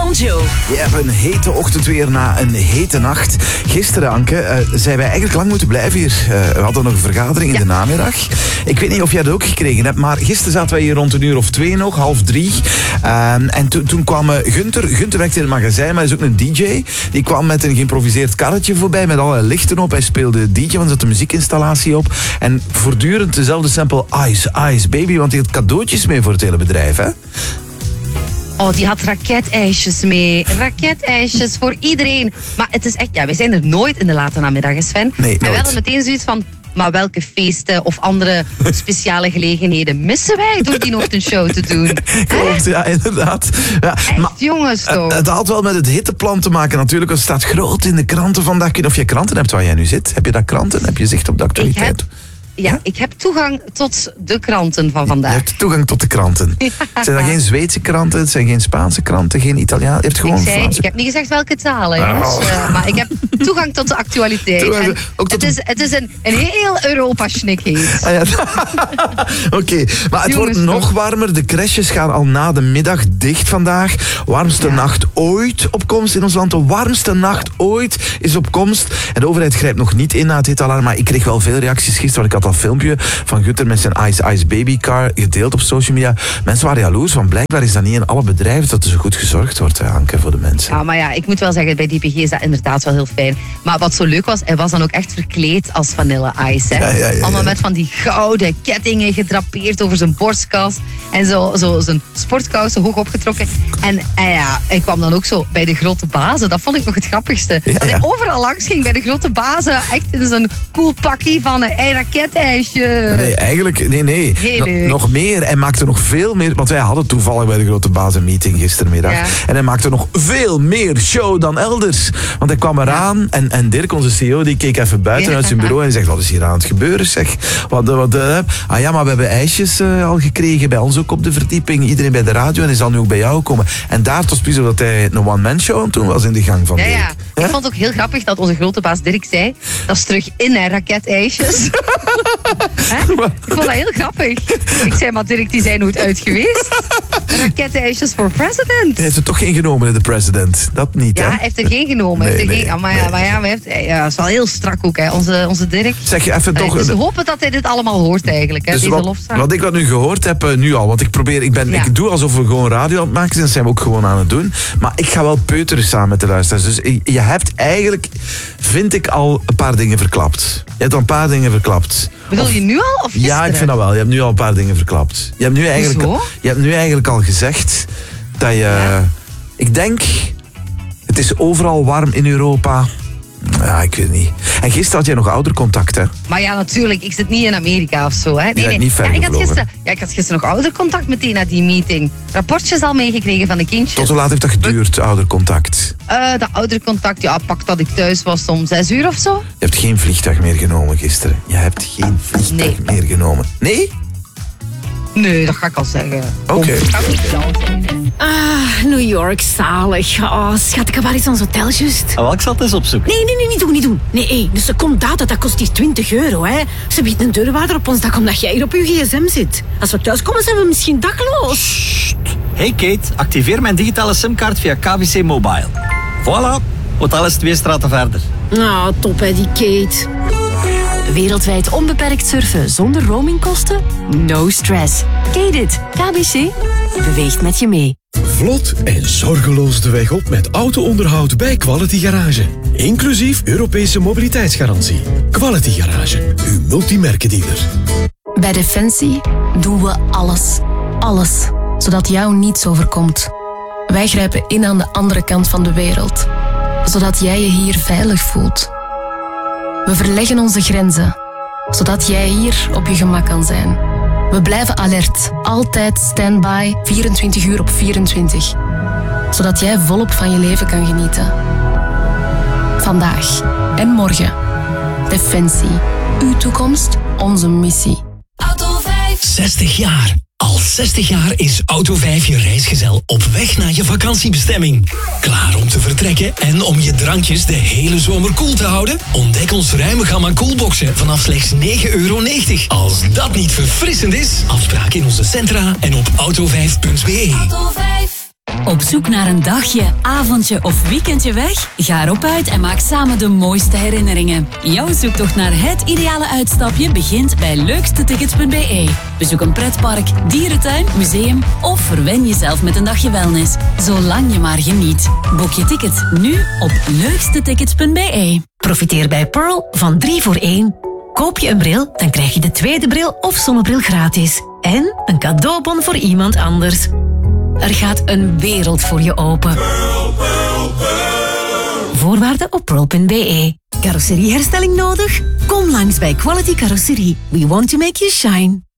Joe. Je hebt een hete ochtend weer na een hete nacht. Gisteren, Anke, zijn wij eigenlijk lang moeten blijven hier. We hadden nog een vergadering in de namiddag. Ik weet niet of jij dat ook gekregen hebt, maar gisteren zaten wij hier rond 2:00 nog, 2:30. En toen kwam Gunther. Gunther werkt in het magazijn, maar hij is ook een DJ. Die kwam met een geïmproviseerd karretje voorbij met allerlei lichten op. Hij speelde DJ, want er zat een muziekinstallatie op. En voortdurend dezelfde sample Ice, Ice Baby, want die had cadeautjes mee voor het hele bedrijf, hè? Oh, die had raketijsjes mee. Raketijsjes voor iedereen. Maar het is echt, wij zijn er nooit in de late namiddag, Sven. Nee, en we hadden meteen zoiets van, maar welke feesten of andere speciale gelegenheden missen wij door die ochtendshow te doen? Klopt, ja, inderdaad. Ja, echt, maar, jongens toch. Het had wel met het hitteplan te maken natuurlijk. Het staat groot in de kranten vandaag. Ik weet niet of je kranten hebt waar jij nu zit. Heb je daar kranten? Heb je zicht op de actualiteit? Ik heb toegang tot de kranten van vandaag. Je hebt toegang tot de kranten. Ja. Zijn dat geen Zweedse kranten? Het zijn geen Spaanse kranten? Geen Italiaan? Je hebt gewoon ik heb niet gezegd welke talen, jongens. Maar ik heb toegang tot de actualiteit. Het is een heel Europa-schnik heet. Ah, ja. Oké, maar het wordt nog warmer. De crèches gaan al na de middag dicht vandaag. Warmste nacht ooit op komst in ons land. De warmste nacht ooit is op komst. En de overheid grijpt nog niet in na het hittalarm. Maar ik kreeg wel veel reacties gisteren. Want ik had een filmpje van Gunther met zijn Ice Ice Baby car gedeeld op social media. Mensen waren jaloers, van blijkbaar is dat niet in alle bedrijven dat er zo goed gezorgd wordt, Anke, voor de mensen. Ja, maar ja, ik moet wel zeggen, bij DPG is dat inderdaad wel heel fijn. Maar wat zo leuk was, hij was dan ook echt verkleed als Vanilla Ice. Hè? Ja. Allemaal met van die gouden kettingen gedrapeerd over zijn borstkas. En zo zijn sportkousen hoog opgetrokken. En hij kwam dan ook zo bij de grote bazen. Dat vond ik nog het grappigste. Dat hij overal langs ging bij de grote bazen. Echt in zo'n cool pakkie van raketijsje. Nee, eigenlijk, nee. Nog meer. Hij maakte nog veel meer, want wij hadden toevallig bij de grote bazen meeting gistermiddag. Ja. En hij maakte nog veel meer show dan elders. Want hij kwam eraan en Dirk, onze CEO, die keek even buiten uit zijn bureau en zegt, wat is hier aan het gebeuren, zeg? Maar we hebben ijsjes al gekregen, bij ons ook op de verdieping. Iedereen bij de radio en is dan nu ook bij jou komen. En daar was precies dat hij een one-man show en toen was in de gang van Dirk. Ja. Ik vond het ook heel grappig dat onze grote baas Dirk zei, dat is terug in, raketijsjes. Ik vond dat heel grappig. Ik zei, maar Dirk, die zijn nooit uit geweest. Raketijsjes voor president. Hij heeft er toch geen genomen, de president. Dat niet, hè? Ja, hij heeft er geen genomen. Hij is wel heel strak ook, hè, onze Dirk. Zeg je even toch... Dus we hopen dat hij dit allemaal hoort eigenlijk, hè, dus deze lofspraak. Wat ik nu gehoord heb, nu al, want ik doe alsof we gewoon radio aan het maken zijn, dat zijn we ook gewoon aan het doen. Maar ik ga wel peuteren samen met de luisteraars. Dus je hebt eigenlijk, vind ik, al een paar dingen verklapt. Je hebt al een paar dingen verklapt. Bedoel je nu al of gisteren? Ja, ik vind dat wel. Je hebt nu al een paar dingen verklapt. Je hebt nu eigenlijk al gezegd dat je... Ja. Ik denk, het is overal warm in Europa. Ja, ik weet het niet. En gisteren had jij nog oudercontact, hè? Maar ja, natuurlijk. Ik zit niet in Amerika of zo, hè? Nee. Niet ver ik had gisteren nog oudercontact meteen na die meeting. Rapportjes al meegekregen van de kindjes. Tot hoe laat heeft dat geduurd, oudercontact? Dat oudercontact, pak dat ik thuis was om 6:00 of zo. Je hebt geen vliegtuig meer genomen gisteren. Je hebt geen vliegtuig meer genomen. Nee? Nee, dat ga ik al zeggen. Oké. New York, zalig. Oh, schat, waar is ons hotel juist? Ik zal het eens opzoeken. Nee, niet doen. Nee, de secondata, dat kost hier €20, hè. Ze biedt een deurwaarder op ons dak omdat jij hier op je gsm zit. Als we thuiskomen zijn we misschien dakloos. Sst. Hey Kate, activeer mijn digitale simkaart via KBC Mobile. Voilà, hotel is 2 straten verder. Nou, top hè, die Kate. Wereldwijd onbeperkt surfen zonder roamingkosten? No stress. Kate, KBC beweegt met je mee. Vlot en zorgeloos de weg op met auto-onderhoud bij Quality Garage. Inclusief Europese mobiliteitsgarantie. Quality Garage, uw multimerkendealer. Bij Defensie doen we alles. Alles. Zodat jou niets overkomt. Wij grijpen in aan de andere kant van de wereld. Zodat jij je hier veilig voelt. We verleggen onze grenzen. Zodat jij hier op je gemak kan zijn. We blijven alert. Altijd standby. 24/24. Zodat jij volop van je leven kan genieten. Vandaag en morgen. Defensie. Uw toekomst, onze missie. Auto 5. 60 jaar. Al 60 jaar is Auto 5 je reisgezel op weg naar je vakantiebestemming. Klaar om te vertrekken en om je drankjes de hele zomer koel te houden? Ontdek ons ruime gamma koelboxen vanaf slechts €9,90. Als dat niet verfrissend is, afspraak in onze centra en op auto5.be. Auto 5. Op zoek naar een dagje, avondje of weekendje weg? Ga erop uit en maak samen de mooiste herinneringen. Jouw zoektocht naar het ideale uitstapje begint bij leukstetickets.be. Bezoek een pretpark, dierentuin, museum of verwen jezelf met een dagje wellness. Zolang je maar geniet. Boek je ticket nu op leukstetickets.be. Profiteer bij Pearl van 3 voor 1. Koop je een bril, dan krijg je de tweede bril of zonnebril gratis. En een cadeaubon voor iemand anders. Er gaat een wereld voor je open. Voorwaarden op pearl.be. Carrosserieherstelling nodig? Kom langs bij Quality Carrosserie. We want to make you shine.